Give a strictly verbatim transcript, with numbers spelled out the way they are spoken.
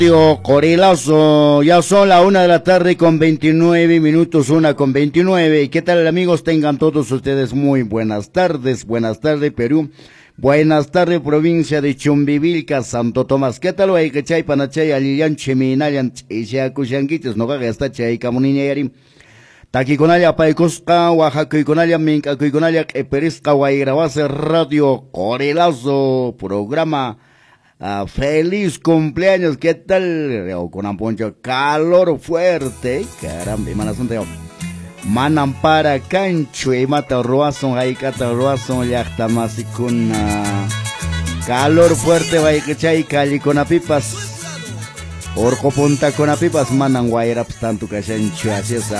Tío Corilazo, ya son la una de la tarde con veintinueve minutos, una con veintinueve. ¿Qué tal, amigos? Tengan todos ustedes muy buenas tardes, buenas tardes Perú, buenas tardes provincia de Chumbivilca, Santo Tomás. ¿Qué tal, wey? Que chay panachay aliyan cheminayan isha kushanquitos no caga esta chay camuniñeri. Taquiconalia Paicosca, Oaxaca y Conalia Minca y Conalia Eperisca, Guairabase Radio Corilazo, programa. Uh, feliz cumpleaños, ¿qué tal? O con un poncho, calor fuerte, caramba, mana santa, manan para cancho y mata roason, ahí cata roason, yacta más y con calor fuerte, vaya que chay, cali con apipas, orco punta con apipas, manan guairap tanto que se enche así es.